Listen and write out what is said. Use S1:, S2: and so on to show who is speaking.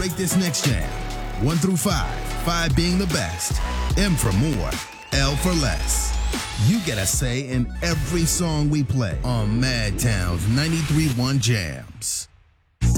S1: rate this next jam? 1 through 5, 5 being the best, M for more, L for less. You get a say in every song we play on Madtown's 93.1 Jams.